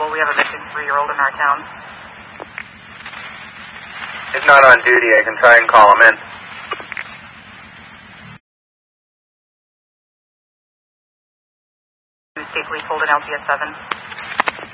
available. We have a missing 3-year-old in our town. He's not on duty. I can try and call him in. State Police hold an LTS 7.